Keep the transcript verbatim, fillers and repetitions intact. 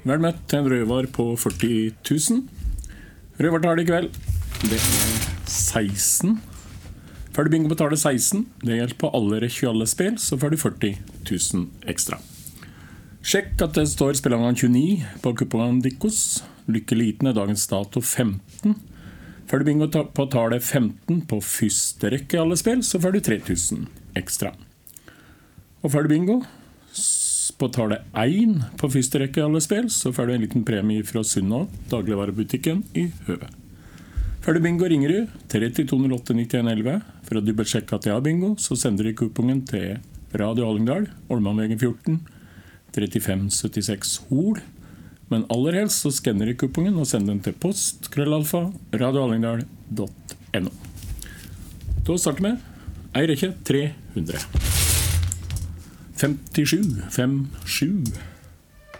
Vel møtt til en rødvar på førti tusen. Rødvartallet i kveld, det er seksten. Før du bingo betaler seksten, det gjelder på alle rekjølle-spill, så får du førti tusen ekstra. Sjekk at det står spillerne tjueni på kupongen Dikkos. Lykke liten er dagens dato femten. Før du bingo betaler femten på første rekke alle spill, så får du tre tusen ekstra. Og før du bingo betaler én på første rekke alle spill, så får du en liten premie fra Sunna, dagligvarebutikken i Høve. Før du bingo ringer du tre to null åtte ni en ett ett. For å dobbeltsjekke at jeg har bingo, så sender du kupongen til Radio Hallingdal, Olmanvegen fjorten, trettifem syttiseks Hol. Men aller helst så skanner du kupongen og sender den til post, krøllalfa, radiohallingdal punktum no. Da starter vi. Ei rekke tre hundre. femtisju, fem, sju.